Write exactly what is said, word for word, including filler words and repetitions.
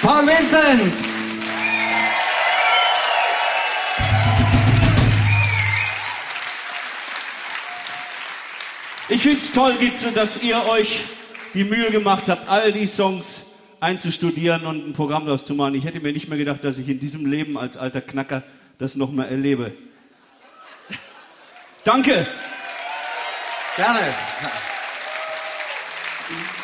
Paul Vincent! Ich find's toll, Gitze, dass ihr euch die Mühe gemacht habt, all die Songs einzustudieren und ein Programm daraus zu machen. Ich hätte mir nicht mehr gedacht, dass ich in diesem Leben als alter Knacker das noch mal erlebe. Danke! Gerne!